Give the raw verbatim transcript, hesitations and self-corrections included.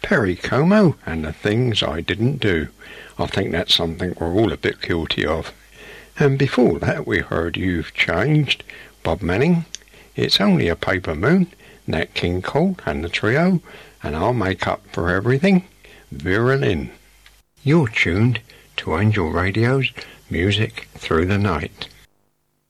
Perry Como and the Things I Didn't Do. I think that's something we're all a bit guilty of. And before that we heard You've Changed, Bob Manning, It's Only a Paper Moon, Nat King Cole and the Trio, and I'll Make Up for Everything, Vera Lynn. You're tuned to Angel Radio's Music Through the Night.